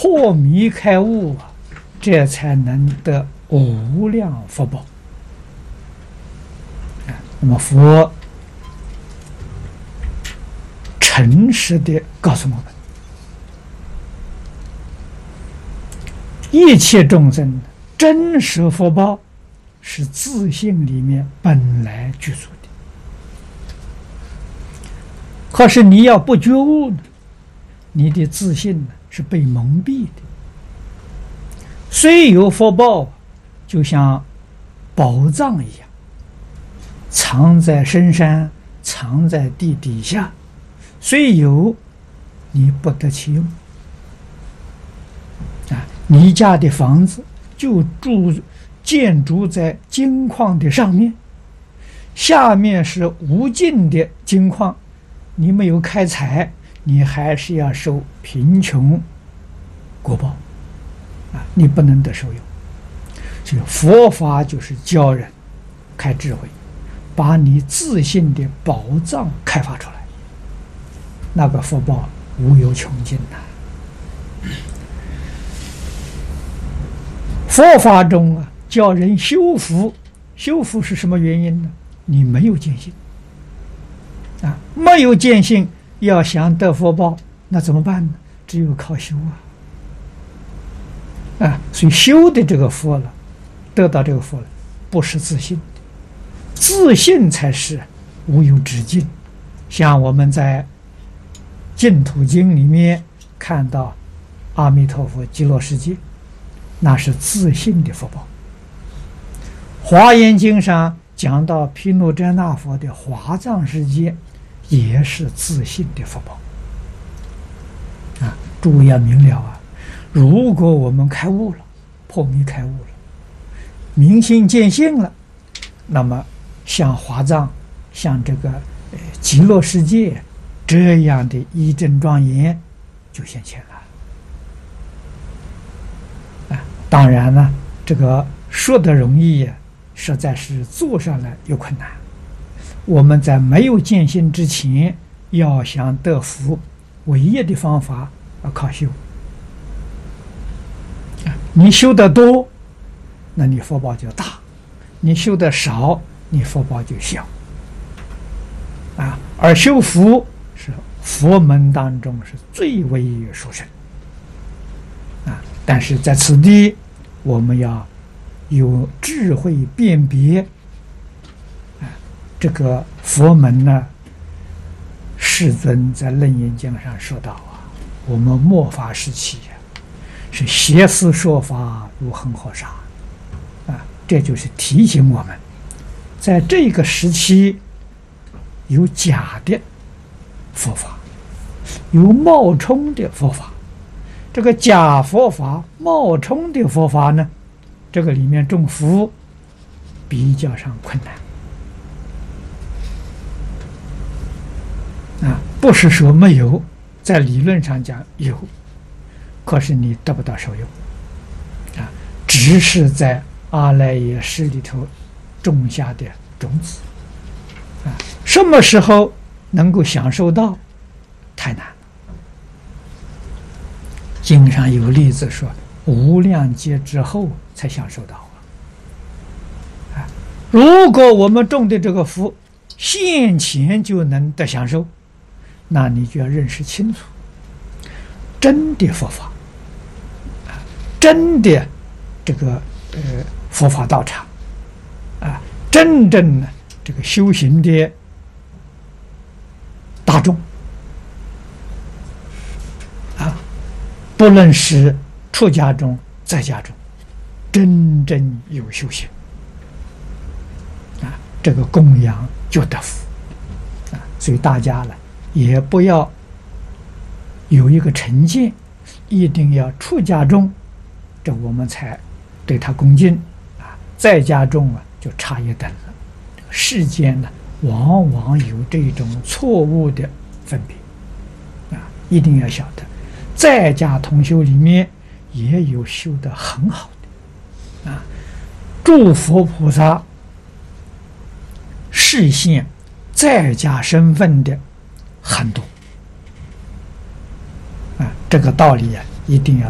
破迷开悟啊，这才能得无量福报。那么佛诚实的告诉我们，一切众生真实福报是自性里面本来具足的。可是你要不觉悟呢，你的自信呢是被蒙蔽的。虽有福报，就像宝藏一样，藏在深山，藏在地底下，虽有，你不得其用。你家的房子就建筑在金矿的上面，下面是无尽的金矿，你没有开采，你还是要受贫穷果报你不能得受用。所以佛法就是教人开智慧，把你自信的宝藏开发出来，那个福报无有穷尽佛法中教人修福，修福是什么原因呢？你没有见性没有见性，要想得福报，那怎么办呢？只有靠修所以修的这个福了，得到这个福了，不是自信的，自信才是无有止境。像我们在净土经里面看到阿弥陀佛极乐世界，那是自信的福报。华严经上讲到毗卢遮那佛的华藏世界，也是自信的福报诸位要明了如果我们开悟了，破迷开悟了，明心见性了，那么像华藏，像这个极乐世界这样的一真庄严就现前了当然呢，这个说的容易实在是做上来有困难。我们在没有见性之前，要想得福，唯一的方法要靠修你修得多，那你福报就大；你修得少，你福报就小而修福是佛门当中是最为殊胜但是在此地我们要有智慧辨别这个佛门呢，世尊在楞严经上说到我们末法时期是邪思说法如恒河沙这就是提醒我们，在这个时期有假的佛法，有冒充的佛法。这个假佛法、冒充的佛法呢，这个里面种福比较上困难不是说没有，在理论上讲有，可是你得不到受用只是在阿赖耶识里头种下的种子什么时候能够享受到，太难了。经上有例子说，无量劫之后才享受到如果我们种的这个福现前就能得享受，那你就要认识清楚，真的佛法真的这个佛法道场真正的这个修行的大众不论是出家中在家中，真正有修行这个供养就得福所以大家呢也不要有一个成见，一定要出家中，这我们才对他恭敬在家中就差一等了。世间呢往往有这种错误的分别一定要晓得，在家同修里面也有修得很好的诸佛菩萨示现在家身份的很多这个道理一定要